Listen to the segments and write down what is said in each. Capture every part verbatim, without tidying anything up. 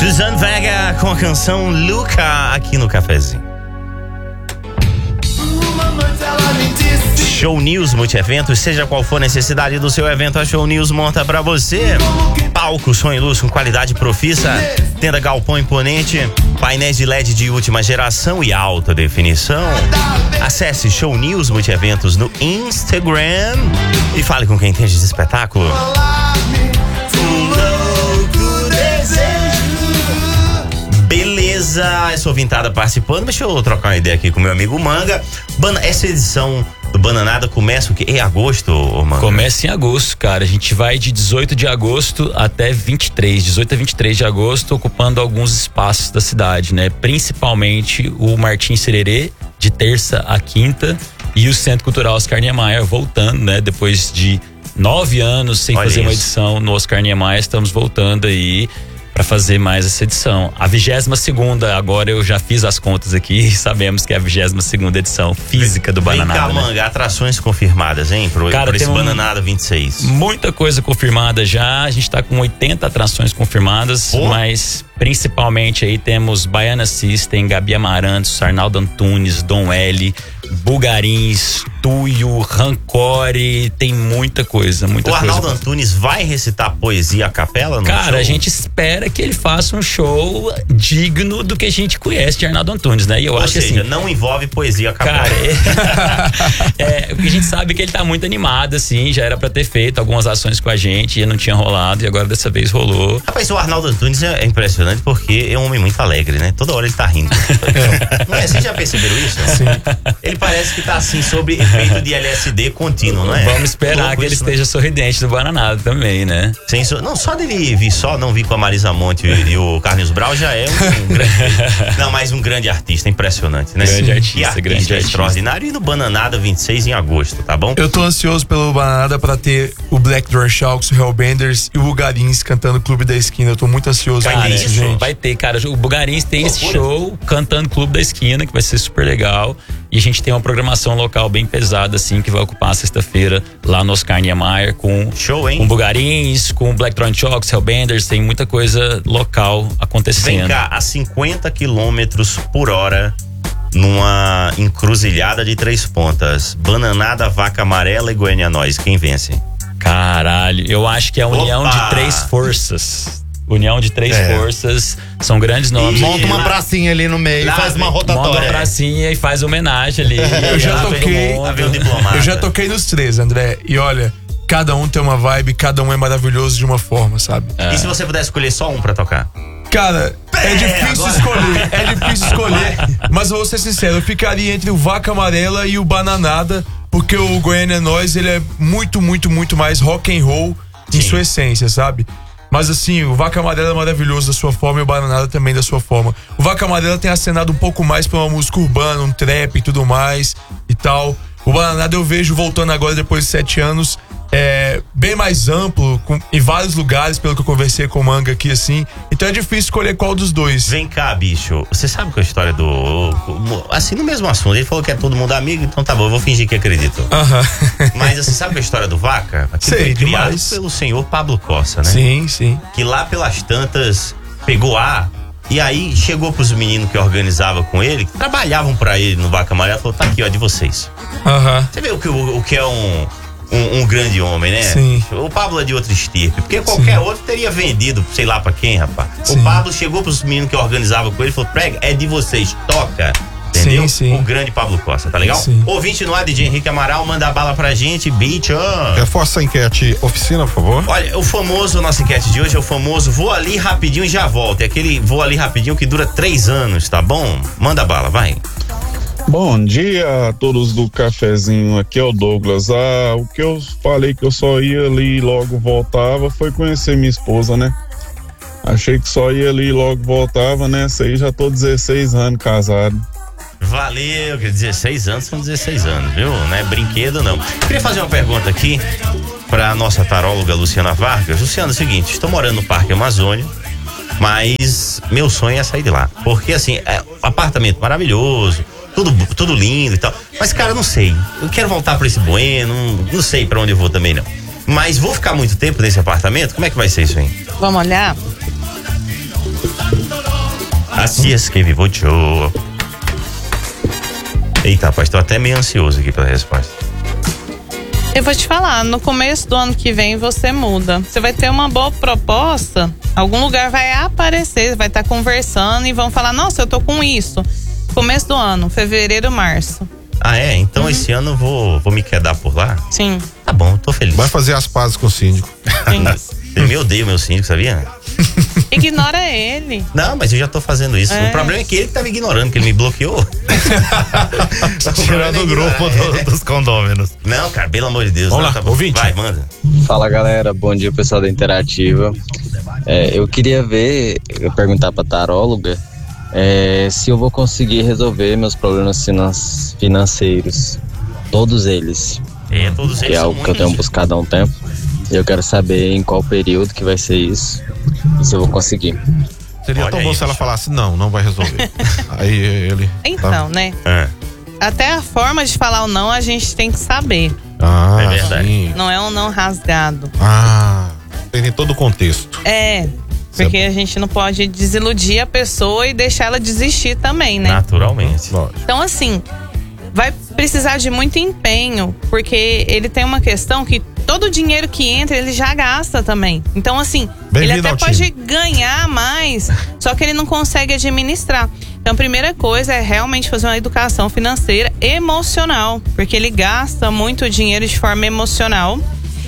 Suzanne Vega com a canção Luca aqui no Cafezinho. Show News Multieventos, seja qual for a necessidade do seu evento, a Show News monta pra você. Palco, som e luz com qualidade profissa, tenda galpão imponente, painéis de L E D de última geração e alta definição. Acesse Show News Multieventos no Instagram e fale com quem entende de espetáculo. Beleza, essa ouvintada participando. Deixa eu trocar uma ideia aqui com meu amigo Manga. Essa edição do Bananada começa o quê? Em agosto, Manga? Começa em agosto, cara. A gente vai de dezoito de agosto até vinte e três, dezoito a vinte e três de agosto, ocupando alguns espaços da cidade, né? Principalmente o Martins Sererê, de terça a quinta, e o Centro Cultural Oscar Niemeyer voltando, né? Depois de nove anos sem Olha fazer isso. uma edição no Oscar Niemeyer, estamos voltando aí para fazer mais essa edição. A vigésima segunda, agora eu já fiz as contas aqui e sabemos que é a vigésima segunda edição física do Bananada. Vem cá, Manga, né? Atrações confirmadas, hein? Por, Cara, por esse tem um- Bananada vinte e seis. Muita coisa confirmada já, a gente tá com oitenta atrações confirmadas, Pô. mas principalmente aí temos Baiana System, Gabi Amarantos, Arnaldo Antunes, Dom L, Bugarins, Tuyo, Rancore, tem muita coisa, muita O coisa. Arnaldo Antunes vai recitar poesia a capela no Cara, show? a gente espera que ele faça um show digno do que a gente conhece de Arnaldo Antunes, né? E eu Ou acho seja, assim, não envolve poesia a capela. cara, é, é, o que a gente sabe é que ele tá muito animado, assim, já era pra ter feito algumas ações com a gente e não tinha rolado, e agora dessa vez rolou. Rapaz, o Arnaldo Antunes é impressionante porque é um homem muito alegre, né? Toda hora ele tá rindo. Não é? Vocês já perceberam isso? Sim. Ele parece que tá assim, sob efeito de L S D contínuo, não é? Vamos esperar Louco que ele isso, né? esteja sorridente do Bananada também, né? Sem so- Não, só dele vir só, não vir com a Marisa Monte e, e o Carlos Brau já é um, um grande. Não, mas um grande artista, impressionante, né? Grande Sim. artista, E artista grande artista. extraordinário. E no Bananada vinte e seis em agosto, tá bom? Eu tô ansioso pelo Bananada pra ter o Black Door Sharks, o Hellbenders e o Bugarins cantando Clube da Esquina. Eu tô muito ansioso Vai por ter isso, isso? gente. Vai ter, cara. O Bugarins tem esse Loucura. show cantando Clube da Esquina, que vai ser super legal. E a gente tem uma programação local bem pesada, assim, que vai ocupar a sexta-feira lá no Oscar Niemeyer com, Show, hein? com Bugarins, com Black Throne Chalks, Hellbenders. Tem muita coisa local acontecendo. Vem cá, a cinquenta quilômetros por hora, numa encruzilhada de três pontas. Bananada, Vaca Amarela e Goiânia Nós. Quem vence? Caralho, eu acho que é a união Opa! de três forças. União de três É. forças, são grandes nomes. Monta uma lá- pracinha ali no meio lá e faz uma vem- Monta uma rotatória. pracinha e faz homenagem ali. Eu já Lá todo toquei- mundo. Lá vem o diplomata. Eu já toquei nos três, André. E olha, cada um tem uma vibe, cada um é maravilhoso de uma forma, sabe? E se você pudesse escolher só um pra tocar? Cara, é difícil agora- escolher, é difícil escolher. Mas eu vou ser sincero, eu ficaria entre o Vaca Amarela e o Bananada, porque o Goiânia Nós, ele é muito, muito, muito mais rock and roll em Sim. sua essência, sabe? Mas assim, o Vaca Amarela é maravilhoso da sua forma e o Bananada também da sua forma. O Vaca Amarela tem acenado um pouco mais pra uma música urbana, um trap e tudo mais e tal. O Bananada eu vejo voltando agora depois de sete anos, é, bem mais amplo, com, em vários lugares, pelo que eu conversei com o Manga aqui, assim. Então é difícil escolher qual dos dois. Vem cá, bicho. Você sabe qual é a história do... Assim, no mesmo assunto. Ele falou que é todo mundo amigo, então tá bom, eu vou fingir que acredito. Aham. Mas você sabe a história do Vaca? Aquilo Sei, foi criado demais. pelo senhor Pablo Costa, né? Sim, sim. Que lá pelas tantas pegou ar e aí chegou pros meninos que organizavam com ele, que trabalhavam pra ele no Vaca Amarela, falou, tá aqui, ó, de vocês. Aham. Você vê o que, o, o que é um, um, um grande homem, né? Sim. O Pablo é de outra estirpe, porque qualquer Sim. outro teria vendido, sei lá pra quem, rapaz. Sim. O Pablo chegou pros meninos que organizavam com ele e falou, prega, é de vocês, toca. Entendeu? Sim, sim. O grande Pablo Costa, tá legal? Sim. Ouvinte no ar, D J Henrique Amaral, manda bala pra gente, beat, ó. Reforça a enquete oficina, por favor. Olha, o famoso, nossa enquete de hoje é o famoso vou ali rapidinho e já volto. É aquele vou ali rapidinho que dura três anos, tá bom? Manda bala, vai. Bom dia a todos do cafezinho, aqui é o Douglas. Ah, o que eu falei que eu só ia ali e logo voltava foi conhecer minha esposa, né? Achei que só ia ali e logo voltava, né? Essa aí já tô dezesseis anos casado. Valeu, que dezesseis anos são dezesseis anos, viu? Não é brinquedo, não. Queria fazer uma pergunta aqui pra nossa taróloga Luciana Vargas. Luciana, é o seguinte, estou morando no Parque Amazônia, mas meu sonho é sair de lá. Porque, assim, é um apartamento maravilhoso, tudo, tudo lindo e tal. Mas, cara, eu não sei. Eu quero voltar pra esse Bueno, não, não sei pra onde eu vou também, não. Mas vou ficar muito tempo nesse apartamento? Como é que vai ser isso aí? Vamos olhar? Assim é que vivo eu. Eita, rapaz, tô até meio ansioso aqui pela resposta. Eu vou te falar, no começo do ano que vem você muda. Você vai ter uma boa proposta, algum lugar vai aparecer, vai estar conversando e vão falar, nossa, eu tô com isso. Começo do ano, fevereiro, março. Ah, é? Então uhum. esse ano eu vou, vou me quedar por lá? Sim. Tá bom, tô feliz. Vai fazer as pazes com o síndico. Ele me odeia, meu síndico, sabia? Ignora ele. Não, mas eu já tô fazendo isso. É. O problema é que ele que tá me ignorando, que ele me bloqueou. Tirando o grupo do, dos condôminos. Não, cara, pelo amor de Deus. Vamos não, lá, tá ouvinte. Vai, manda. Fala, galera. Bom dia, pessoal da Interativa. É, eu queria ver, eu perguntar pra taróloga é, se eu vou conseguir resolver meus problemas finan- financeiros. Todos eles. É, todos eles. Que é algo que eu tenho buscado há um tempo. E eu quero saber em qual período que vai ser isso e se eu vou conseguir. Seria Olha tão aí, bom se ela bicho. falasse, não, não vai resolver. Aí ele... Então, tá... né? É. Até a forma de falar o não a gente tem que saber. Ah, É verdade. sim. Não é um não rasgado. Ah, tem todo o contexto. É, porque a gente não pode desiludir a pessoa e deixar ela desistir também, né? Naturalmente. Lógico. Então, assim, vai precisar de muito empenho, porque ele tem uma questão que todo o dinheiro que entra, ele já gasta também. Então, assim, ele Bem-vindo até ao pode time. ganhar mais, só que ele não consegue administrar. Então, a primeira coisa é realmente fazer uma educação financeira emocional, porque ele gasta muito dinheiro de forma emocional.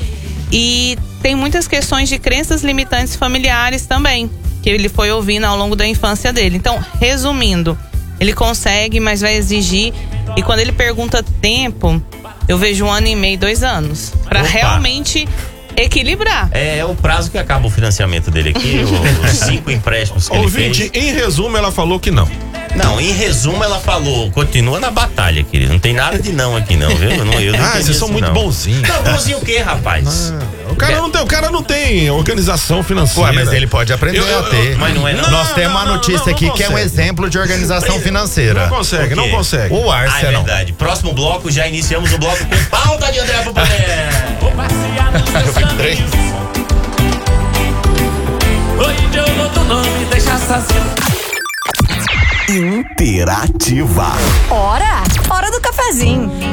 E tem muitas questões de crenças limitantes familiares também, que ele foi ouvindo ao longo da infância dele. Então, resumindo, ele consegue, mas vai exigir. E quando ele pergunta tempo, eu vejo um ano e meio, dois anos. Pra Opa. realmente equilibrar. É, é o prazo que acaba o financiamento dele aqui, o- os cinco empréstimos que ele Ouvinte, fez. em resumo, ela falou que não. Não, em resumo, ela falou, continua na batalha, querido. Não tem nada de não aqui, não, viu? Eu não, eu não Ah, entendi vocês são isso, muito não. bonzinhos. Não, bonzinho o quê, rapaz? O cara, não tem, o cara não tem organização financeira. Ué, mas ele pode aprender Eu- eu- a ter. Mas não é não. Nós temos uma não, notícia não, não aqui que é um consegue. exemplo de organização financeira. Não consegue, Por quê? não consegue. O Ah, é Arsenal. verdade. Próximo bloco, já iniciamos o bloco com pauta de André Pupané. Eu fico três. Interativa. Hora! Hora do cafezinho.